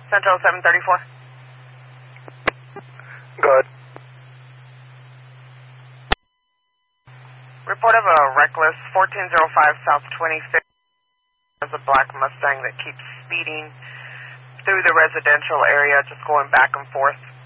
Central 734. Good. Report of a reckless 1405 South 25th. There's a black Mustang that keeps speeding through the residential area, just going back and forth.